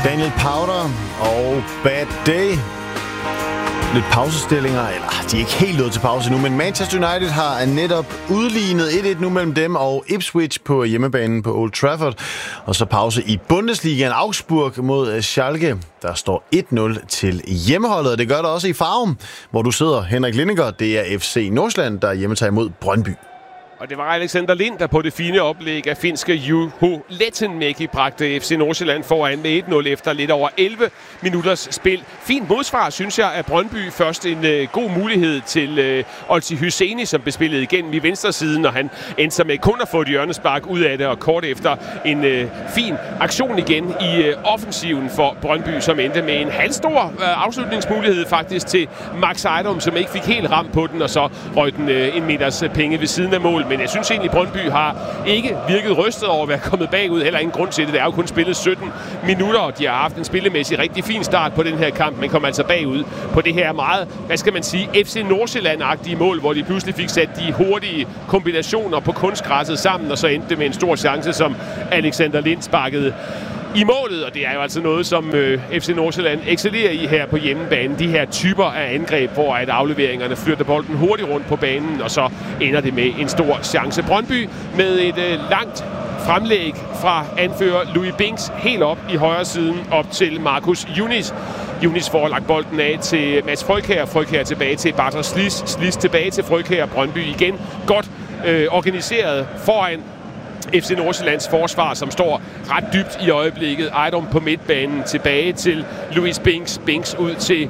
Daniel Powder og Bad Day. Lidt pausestillinger, eller de er ikke helt nået til pause nu, men Manchester United har netop udlignet 1-1 nu mellem dem og Ipswich på hjemmebanen på Old Trafford. Og så pause i Bundesligaen. Augsburg mod Schalke. Der står 1-0 til hjemmeholdet, og det gør der også i Farum, hvor du sidder, Henrik Lindinger. Det er FC Nordsjælland, der hjemmetager imod Brøndby. Og det var Alexander Lind, der på det fine oplæg af finske Juho Lehtomäki bragte FC Nordsjælland foran med 1-0 efter lidt over 11 minutters spil. Fint modsvar, synes jeg, af Brøndby. Først en god mulighed til Olsi Hyseni, som bespillede igennem i venstre siden, og han endte sig med kun at få et hjørnespark ud af det, og kort efter en fin aktion igen i offensiven for Brøndby, som endte med en halvstor afslutningsmulighed faktisk til Max Ejdom, som ikke fik helt ramt på den, og så røg den en meters penge ved siden af mål. Men jeg synes egentlig, at Brøndby har ikke virket rystet over at være kommet bagud. Heller ingen grund til det. Det er jo kun spillet 17 minutter, og de har haft en spillemæssig rigtig fin start på den her kamp, men kom altså bagud på det her meget, hvad skal man sige, FC Nordsjælland-agtige mål, hvor de pludselig fik sat de hurtige kombinationer på kunstgræsset sammen, og så endte det med en stor chance, som Alexander Lind sparkede i målet, og det er jo altså noget, som FC Nordsjælland excellerer i her på hjemmebane. De her typer af angreb, hvor at afleveringerne flytter bolden hurtigt rundt på banen, og så ender det med en stor chance. Brøndby med et langt fremlæg fra anfører Louis Binks helt op i højre siden op til Markus Yunis. Yunis får lagt bolden af til Mads Frøkjær. Frøkjær tilbage til Bartra Slis. Slis tilbage til Frøkjær. Brøndby igen godt organiseret foran FC Nordsjællands forsvar, som står ret dybt i øjeblikket. Ejdom på midtbanen, tilbage til Louis Binks. Binks ud til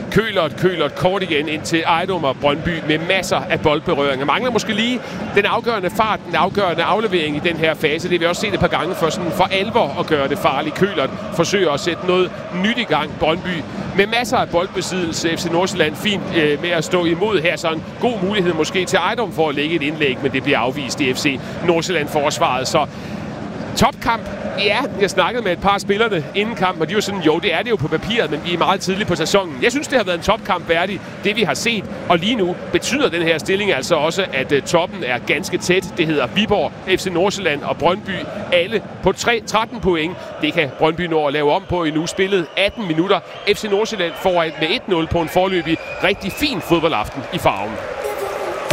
Køhlert kort igen ind til Ejdom og Brøndby med masser af boldberøringer. Mangler måske lige den afgørende fart, den afgørende aflevering i den her fase. Det har vi også set et par gange for alvor at gøre det farligt. Køhlert forsøger at sætte noget nyt i gang. Brøndby med masser af boldbesiddelse. FC Nordsjælland fint med at stå imod her. Så en god mulighed måske til Ejdom for at lægge et indlæg, men det bliver afvist i FC Nordsjælland-forsvaret. Så topkamp. Ja, jeg snakkede med et par af spillerne inden kampen, og de var sådan, jo, det er det jo på papiret, men vi er meget tidligt på sæsonen. Jeg synes, det har været en topkamp værdig, det vi har set. Og lige nu betyder den her stilling altså også, at toppen er ganske tæt. Det hedder Viborg, FC Nordsjælland og Brøndby. Alle på 13 point. Det kan Brøndby nå at lave om på i nu spillet 18 minutter. FC Nordsjælland foran med 1-0 på en forløbig rigtig fin fodboldaften i Farum.